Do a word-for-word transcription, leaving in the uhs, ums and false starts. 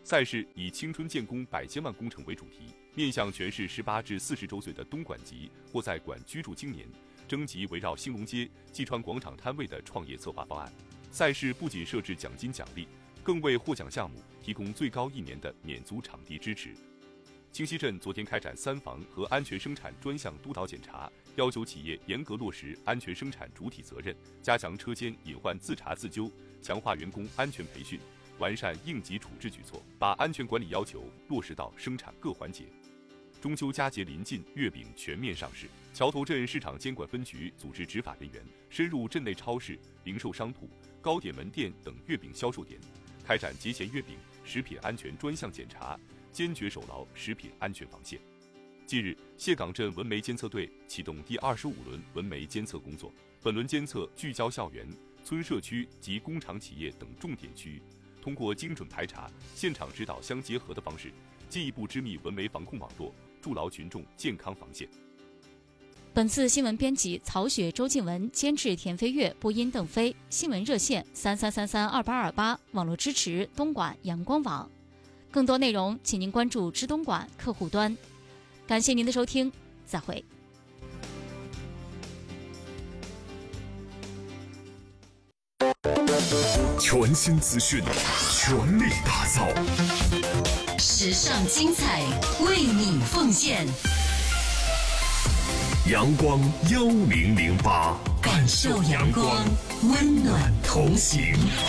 赛事以青春建功百千万工程为主题，面向全市十八至四十周岁的东莞籍或在莞居住青年，征集围绕兴隆街、济川广场摊位的创业策划方案。赛事不仅设置奖金奖励，更为获奖项目提供最高一年的免租场地支持。清溪镇昨天开展三防和安全生产专项督导检查，要求企业严格落实安全生产主体责任，加强车间隐患自查自纠，强化员工安全培训，完善应急处置举措，把安全管理要求落实到生产各环节。中秋佳节临近，月饼全面上市。桥头镇市场监管分局组织执法人员深入镇内超市、零售商铺、糕点门店等月饼销售点，开展节前月饼食品安全专项检查，坚决守牢食品安全防线。近日，谢岗镇蚊媒监测队启动第二十五轮蚊媒监测工作。本轮监测聚焦校园、村社区及工厂企业等重点区域，通过精准排查、现场指导相结合的方式，进一步织密蚊媒防控网络，筑牢群众健康防线。 本次新闻编辑曹雪、周静文，监制田飞跃，播音邓飞。新闻热线三三三三二八二八，网络支持东莞阳光网。更多内容，请您关注知东莞客户端。感谢您的收听，再会。 全新资讯，全力打造， 时尚精彩，为你奉献。 阳光幺零零八，感受阳光，温暖同行。